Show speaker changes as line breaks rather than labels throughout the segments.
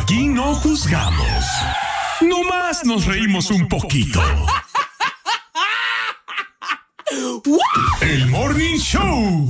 Aquí no juzgamos. Nomás nos reímos un poquito. El Morning Show.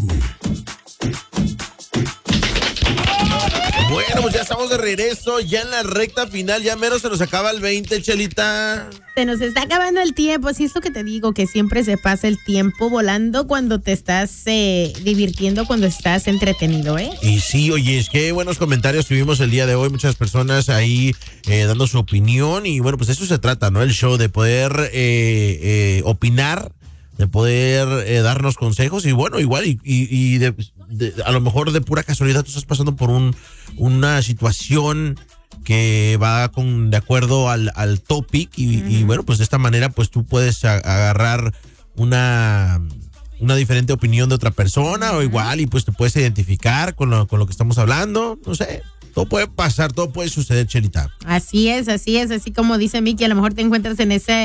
Bueno, pues ya estamos de regreso, ya en la recta final, ya menos se nos acaba el 20, Chelita.
Se nos está acabando el tiempo, sí es lo que te digo, que siempre se pasa el tiempo volando cuando te estás divirtiendo, cuando estás entretenido, ¿eh?
Y sí, oye, es que buenos comentarios tuvimos el día de hoy, muchas personas ahí dando su opinión y bueno, pues eso se trata, ¿no? El show de poder opinar, de poder darnos consejos y bueno, igual y a lo mejor de pura casualidad tú estás pasando por una situación que va de acuerdo al topic y bueno, pues de esta manera pues tú puedes agarrar una diferente opinión de otra persona o igual y pues te puedes identificar con lo que estamos hablando, no sé. Todo puede pasar, todo puede suceder, Chelita.
Así es, así como dice Miki, a lo mejor te encuentras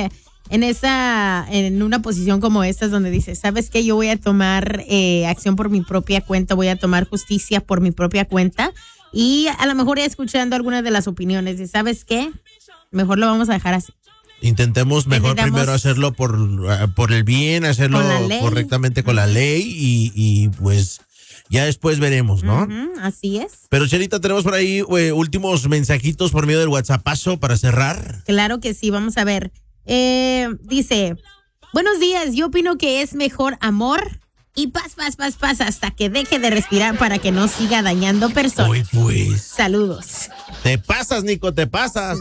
en una posición como esta donde dices, ¿sabes qué? Yo voy a tomar acción por mi propia cuenta, voy a tomar justicia por mi propia cuenta y a lo mejor escuchando algunas de las opiniones y ¿sabes qué? Mejor lo vamos a dejar así.
Intentemos primero hacerlo por el bien, hacerlo correctamente con la ley y pues ya después veremos, ¿no?
Así es.
Pero Chelita, tenemos por ahí últimos mensajitos por medio del WhatsAppazo para cerrar.
Claro que sí, vamos a ver. Dice, buenos días, yo opino que es mejor amor y paz hasta que deje de respirar para que no siga dañando personas.
Uy, pues.
Saludos.
Te pasas, Nico, te pasas.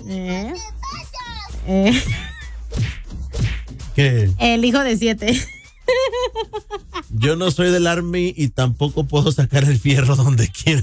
¿Qué?
El hijo de 7.
Yo no soy del Army y tampoco puedo sacar el fierro donde quiera.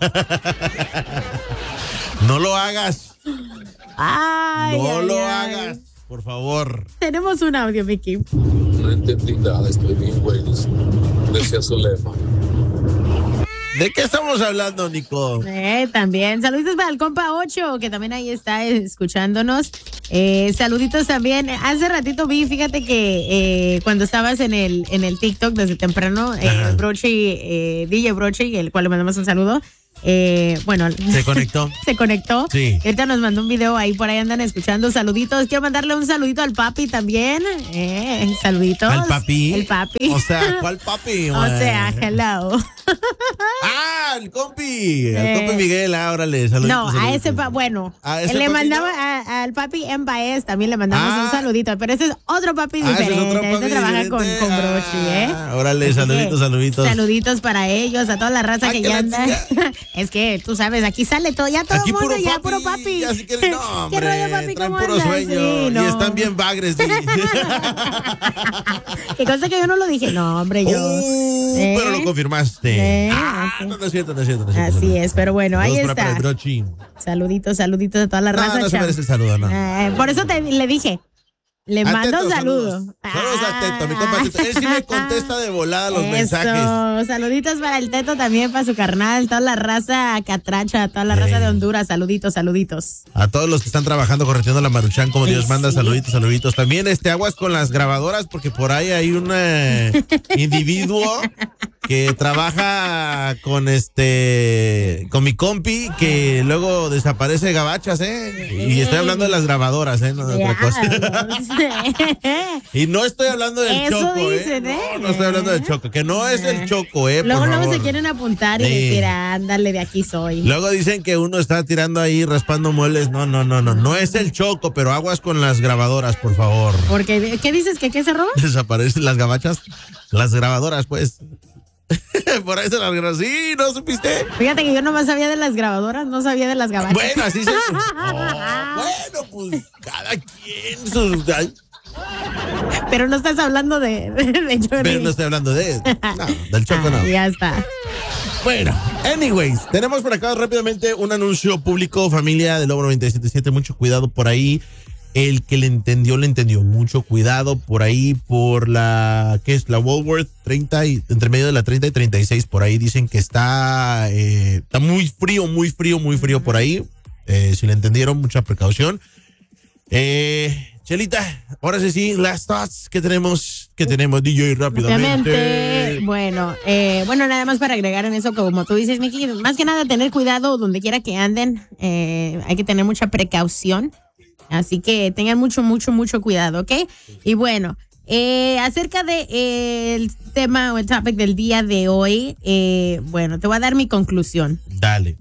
No lo hagas. No lo hagas, por favor.
Tenemos un audio, Vicky.
No entendí nada, estoy bien, güey. Decía su lema.
¿De qué estamos hablando, Nico?
También. Saluditos para el compa 8, que también ahí está escuchándonos. Saluditos también. Hace ratito vi, fíjate que cuando estabas en el TikTok desde temprano, Broche, DJ Broche, el cual le mandamos un saludo. Bueno,
¿se conectó?
Se conectó.
Sí.
Ahorita nos mandó un video ahí, por ahí andan escuchando. Saluditos. Quiero mandarle un saludito al papi también. Saluditos.
¿Al papi?
El papi.
O sea, ¿cuál papi?
O sea, hello.
Ah, el compi. El compi Miguel, órale. Saluditos.
No, a ese bueno.
¿A ese
le
papi
mandamos
no?
al papi en Baez, también le mandamos un saludito. Pero ese es otro papi diferente.
Ese es otro papi
este trabaja con Brochi,
Órale, saluditos.
Saluditos para ellos, a toda la raza que ya anda. Es que tú sabes, aquí sale todo, ya todo el mundo, ya puro papi.
Ya si quieres, no, hombre,
¿Qué rollo, papi?
traen
¿Cómo
puro
andas?
sueño.
Sí, no.
Y están bien bagres.
Que cosa que yo no lo dije, no, hombre, yo.
Pero lo confirmaste. No es cierto.
Así es, pero bueno, ahí
Saludos
está.
para el Brochi.
Saluditos a toda la raza.
No se merece el saludo, no.
Por eso le dije. Le mando un saludo.
Saludos a Teto, mi compa Teto. Él sí me contesta de volada los mensajes.
Saluditos para el Teto también, para su carnal, toda la raza catracha, toda la raza de Honduras. Saluditos.
A todos los que están trabajando corrigiendo la Maruchan, como Dios manda, saluditos. También aguas con las grabadoras, porque por ahí hay un individuo que trabaja con mi compi, que luego desaparece gabachas, y estoy hablando de las grabadoras, no de otra cosa. Y no estoy hablando del Choco,
dicen,
No estoy hablando del Choco, que no es el Choco,
Luego se quieren apuntar y decir, ándale, de aquí soy.
Luego dicen que uno está tirando ahí, raspando muebles. No es el Choco, pero aguas con las grabadoras, por favor.
Porque, ¿qué dices? ¿Qué se roba?
Desaparecen las gabachas, las grabadoras, pues. Por ahí se las grabó. Sí, ¿no supiste?
Fíjate que yo nomás sabía de las grabadoras, no sabía de las gabachas.
Bueno, así se... bueno, pues cada quien sus...
Pero no estás hablando de Johnny.
Pero no estoy hablando del Choco, no.
Ya está.
Bueno, anyways, tenemos por acá rápidamente un anuncio público, familia de Lobo 97.7, mucho cuidado por ahí. El que le entendió. Mucho cuidado por ahí, por ¿qué es? La Woolworth 30, entre medio de la 30 y 36, por ahí dicen que está muy frío por ahí. Si le entendieron, mucha precaución. Chelita, ahora sí, last thoughts que tenemos DJ rápidamente.
Obviamente, bueno, nada más para agregar en eso, como tú dices, Miki, más que nada tener cuidado donde quiera que anden, hay que tener mucha precaución, así que tengan mucho cuidado, ¿ok? Y bueno, acerca de el tema o el topic del día de hoy, te voy a dar mi conclusión.
Dale.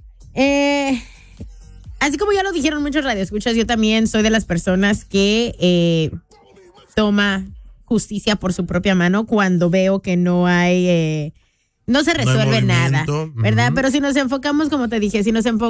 Así como ya lo dijeron muchos radioescuchas, yo también soy de las personas que toma justicia por su propia mano cuando veo que no hay, no se resuelve nada, ¿verdad? Uh-huh. Pero si nos enfocamos, como te dije,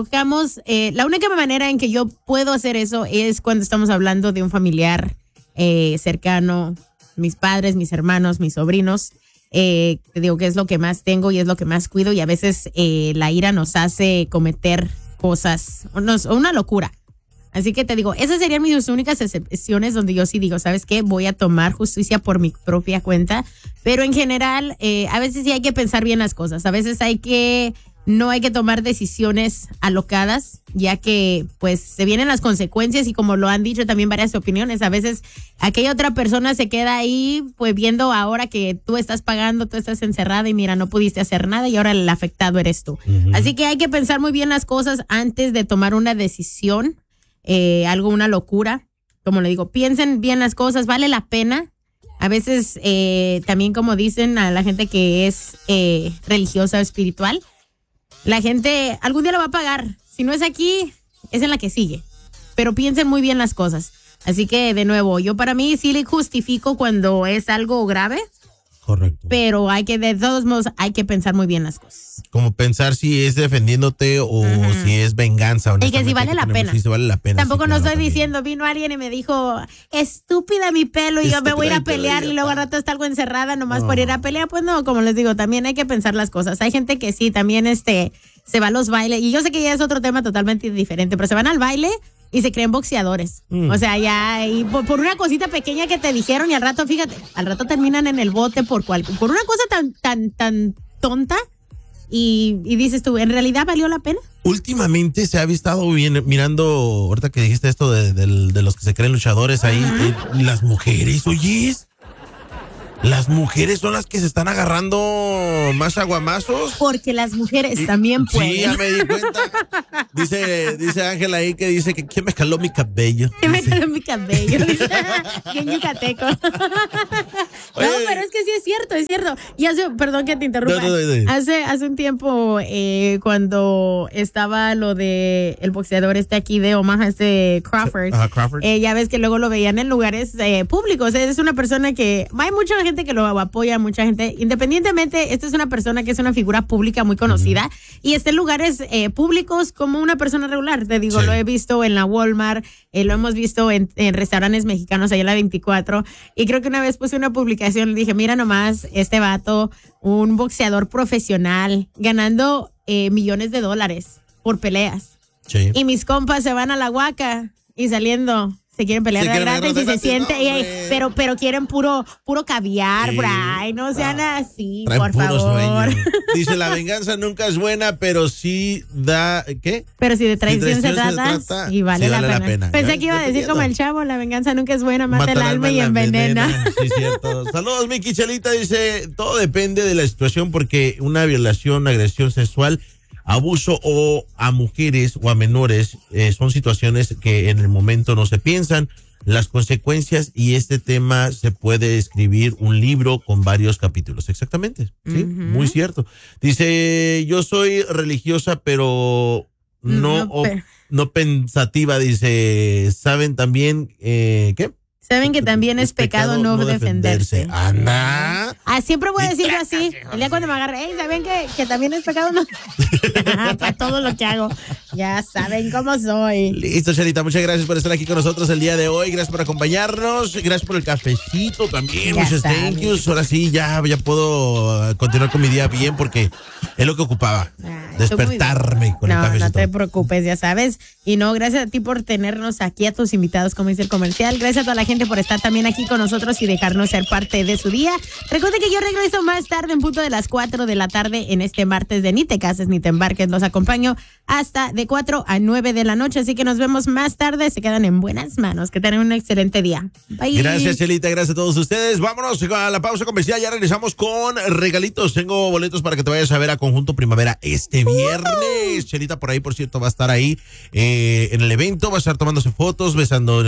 la única manera en que yo puedo hacer eso es cuando estamos hablando de un familiar cercano, mis padres, mis hermanos, mis sobrinos. Te digo que es lo que más tengo y es lo que más cuido, y a veces la ira nos hace cometer cosas, una locura. Así que te digo, esas serían mis únicas excepciones donde yo sí digo, ¿sabes qué? Voy a tomar justicia por mi propia cuenta, pero en general, a veces sí hay que pensar bien las cosas, a veces no hay que tomar decisiones alocadas, ya que pues se vienen las consecuencias, y como lo han dicho también varias opiniones, a veces aquella otra persona se queda ahí pues viendo ahora que tú estás pagando, tú estás encerrada y mira, no pudiste hacer nada y ahora el afectado eres tú. Uh-huh. Así que hay que pensar muy bien las cosas antes de tomar una decisión, una locura. Como le digo, piensen bien las cosas, vale la pena. A veces también, como dicen a la gente que es religiosa o espiritual, la gente algún día lo va a pagar. Si no es aquí, es en la que sigue. Pero piensen muy bien las cosas. Así que, de nuevo, yo para mí sí le justifico cuando es algo grave.
Correcto.
Pero de todos modos, hay que pensar muy bien las cosas.
Como pensar si es defendiéndote o si es venganza.
Y que si vale la pena.
Sí, vale la pena.
Tampoco
sí,
no
claro,
estoy
también.
diciendo, vino alguien y me dijo, estúpida mi pelo, y yo me voy a ir a pelear y luego al rato está algo encerrada nomás por ir a pelear. Pues no, como les digo, también hay que pensar las cosas. Hay gente que sí, también se va a los bailes, y yo sé que ya es otro tema totalmente diferente, pero se van al baile y se creen boxeadores. O sea, ya, y por una cosita pequeña que te dijeron, y al rato, fíjate, al rato terminan en el bote por una cosa tan tonta, y dices tú, ¿en realidad valió la pena?
Últimamente se ha estado mirando, ahorita que dijiste esto de los que se creen luchadores ahí, las mujeres, oyes. Las mujeres son las que se están agarrando más aguamazos.
Porque las mujeres también pueden.
Sí, ya me di cuenta. Dice Ángela ahí que dice que ¿quién me caló mi cabello?
¿Quién me caló mi cabello? Bien yucateco. No, pero es que sí es cierto. Y perdón que te interrumpa.
No.
Hace un tiempo, cuando estaba lo de el boxeador aquí de Omaha, Crawford.
Crawford.
Ya ves que luego lo veían en lugares públicos. Es una persona que hay mucha gente que lo apoya, mucha gente, independientemente, esta es una persona que es una figura pública muy conocida, y está en lugares públicos como una persona regular. Te digo, lo he visto en la Walmart, lo hemos visto en restaurantes mexicanos allá en la 24, y creo que una vez puse una publicación, le dije, mira nomás, este vato, un boxeador profesional, ganando millones de dólares por peleas. Sí. Y mis compas se van a la Huaca y saliendo se quieren pelear de gratis y se siente, pero quieren puro caviar, Brian, no sean así, por favor.
Dice, la venganza nunca es buena, pero sí da, ¿qué?
Pero si de traición se trata, y vale,
sí,
la pena. Pensé que iba a decir como el chavo, la venganza nunca es buena, mata el alma y envenena.
Sí, cierto. Saludos, Miki. Chelita dice, todo depende de la situación, porque una violación, agresión sexual, abuso o a mujeres o a menores son situaciones que en el momento no se piensan las consecuencias, y este tema se puede escribir un libro con varios capítulos. Exactamente, sí, muy cierto. Dice, yo soy religiosa pero no pensativa. Dice, ¿saben también qué?
Saben que también es pecado no defenderse.
Anda.
Siempre voy a decirlo así. El día cuando me agarre, ¿saben que también es pecado no? Para todo lo que hago. Ya saben cómo soy.
Listo, Chelita. Muchas gracias por estar aquí con nosotros el día de hoy. Gracias por acompañarnos. Gracias por el cafecito también.
Ya
muchos
saben.
thank yous. Ahora sí, ya puedo continuar con mi día bien, porque es lo que ocupaba. despertarme con el
No,
cafecito.
no te preocupes, ya sabes. Y no, gracias a ti por tenernos aquí, a tus invitados, como dice el comercial. Gracias a toda la gente por estar también aquí con nosotros y dejarnos ser parte de su día. Recuerden que yo regreso más tarde, en punto de las 4 de la tarde, en este martes de Ni te cases ni te embarques. Los acompaño hasta de 4 a 9 de la noche. Así que nos vemos más tarde. Se quedan en buenas manos. Que tengan un excelente día. Bye.
Gracias, Chelita. Gracias a todos ustedes. Vámonos a la pausa comercial. Ya regresamos con regalitos. Tengo boletos para que te vayas a ver a Conjunto Primavera este viernes. Chelita por ahí, por cierto, va a estar ahí en el evento. Va a estar tomándose fotos, besando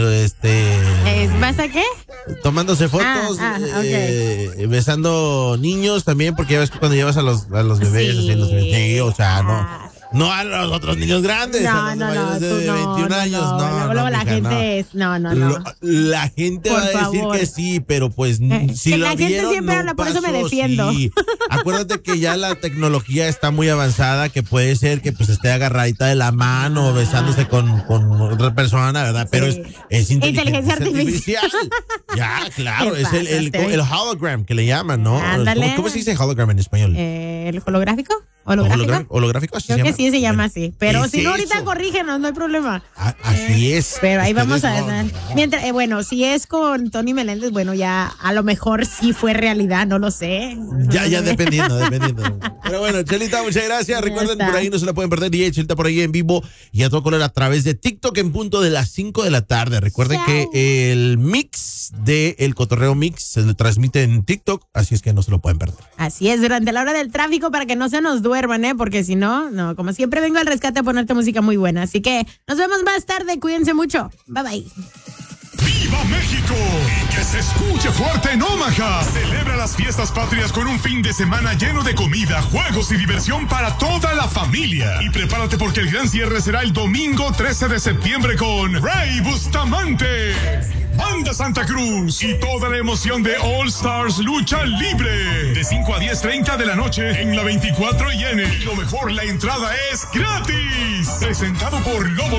¿Vas a qué?
tomándose fotos,
Okay.
besando niños también, porque ya ves que cuando llevas a los bebés,
Sí.
así, los bebés, sí, o sea, no a los otros niños grandes, a los mayores de 21 años, no.
Luego la
mija,
gente es, no.
La gente
Por
va a decir
favor.
que sí, pero pues si
que
lo
la gente
vieron,
siempre
no
habla, por eso me
pasó,
defiendo.
sí. Acuérdate que ya la tecnología está muy avanzada, que puede ser que pues esté agarradita de la mano, besándose con otra persona, ¿verdad? Pero es inteligencia artificial. Ya, claro, es el hologram que le llaman, ¿no?
Ándale.
¿Cómo se dice hologram en español?
¿El holográfico? ¿Holográfico?
Así
Creo
se
que
llama.
sí se llama así. Pero
Es
si no, ahorita
eso.
corrígenos, no hay problema.
Así es.
Pero ahí vamos a
Ustedes
ver.
no.
Mientras, bueno, si es con Tony Meléndez, bueno, ya a lo mejor sí fue realidad, no lo sé.
Ya dependiendo. Pero bueno, Chelita, muchas gracias. Recuerden,
está.
por ahí no se la pueden perder. DJ Chelita por ahí en vivo y a todo color a través de TikTok en punto de las 5 de la tarde. Recuerden que el mix de El Cotorreo Mix se le transmite en TikTok, así es que no se lo pueden perder.
Así es, durante la hora del tráfico para que no se nos duerman, porque si no, como siempre vengo al rescate a ponerte música muy buena. Así que nos vemos más tarde, cuídense mucho. Bye bye.
¡Viva México! Y que se escuche fuerte en Omaha. Celebra las fiestas patrias con un fin de semana lleno de comida, juegos y diversión para toda la familia. Y prepárate porque el gran cierre será el domingo 13 de septiembre con Rey Bustamante, Banda Santa Cruz y toda la emoción de All Stars Lucha Libre. De 5 a 10:30 de la noche en la 24 y N. Y lo mejor, la entrada es gratis. Presentado por Lobo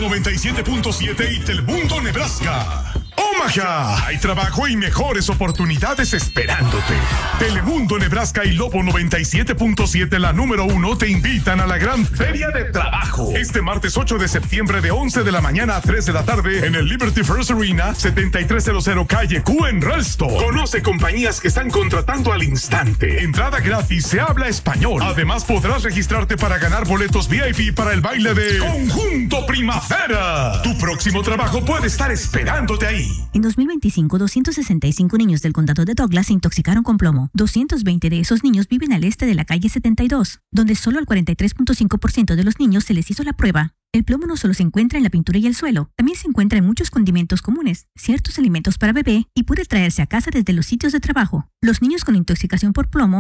97.7 y Telemundo Nebraska. Omaha, hay trabajo y mejores oportunidades esperándote. Telemundo Nebraska y Lobo 97.7, la número 1, te invitan a la gran Feria de Trabajo. Este martes 8 de septiembre de 11 de la mañana a 3 de la tarde en el Liberty First Arena, 7300 Calle Q en Ralston. Conoce compañías que están contratando al instante. Entrada gratis, se habla español. Además podrás registrarte para ganar boletos VIP para el baile de Conjunto Primavera. Tu próximo trabajo puede estar esperándote ahí.
En 2025, 265 niños del condado de Douglas se intoxicaron con plomo. 220 de esos niños viven al este de la calle 72, donde solo al 43.5% de los niños se les hizo la prueba. El plomo no solo se encuentra en la pintura y el suelo, también se encuentra en muchos condimentos comunes, ciertos alimentos para bebé y puede traerse a casa desde los sitios de trabajo. Los niños con intoxicación por plomo